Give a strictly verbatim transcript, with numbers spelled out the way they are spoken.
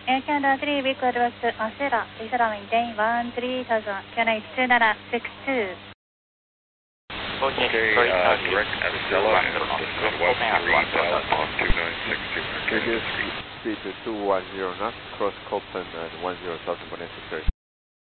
Air Canada three, vehicle was to Acela, Lisa maintain one three thousand, Canada two nine six two. Okay, uh, direct Acela and Northwest three thousand on two nine six two. Previous speed to two one zero knots, cross Colton and one zero thousand when necessary.